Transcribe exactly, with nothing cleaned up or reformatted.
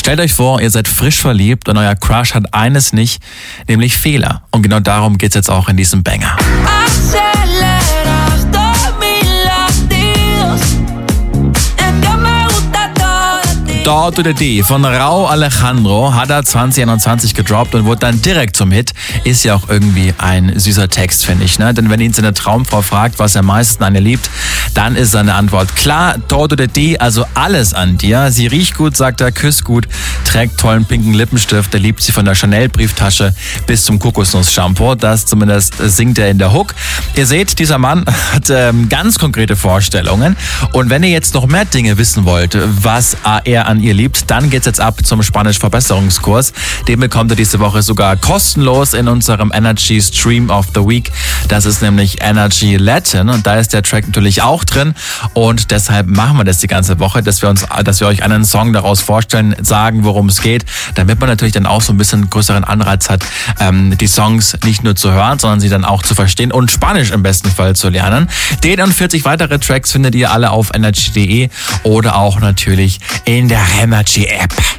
Stellt euch vor, ihr seid frisch verliebt und euer Crush hat eines nicht, nämlich Fehler. Und genau darum geht's jetzt auch in diesem Banger. Todo de Ti von Rauw Alejandro hat er zwanzig einundzwanzig gedroppt und wurde dann direkt zum Hit. Ist ja auch irgendwie ein süßer Text, finde ich. Ne? Denn wenn ihn seine Traumfrau fragt, was er am meisten an ihr liebt, dann ist seine Antwort klar, Todo de Ti, also alles an dir. Sie riecht gut, sagt er, küsst gut, trägt tollen pinken Lippenstift, er liebt sie von der Chanel-Brieftasche bis zum Kokosnuss-Shampoo. Das zumindest singt er in der Hook. Ihr seht, dieser Mann hat ähm, ganz konkrete Vorstellungen. Und wenn ihr jetzt noch mehr Dinge wissen wollt, was er an ihr liebt, dann geht's jetzt ab zum Spanisch-Verbesserungskurs. Den bekommt ihr diese Woche sogar kostenlos in unserem Energy Stream of the Week. Das ist nämlich Energy Latin und da ist der Track natürlich auch drin und deshalb machen wir das die ganze Woche, dass wir uns, dass wir euch einen Song daraus vorstellen, sagen, worum es geht, damit man natürlich dann auch so ein bisschen größeren Anreiz hat, ähm, die Songs nicht nur zu hören, sondern sie dann auch zu verstehen und Spanisch im besten Fall zu lernen. Den und vierzig weitere Tracks findet ihr alle auf energy punkt de oder auch natürlich in der Energy App.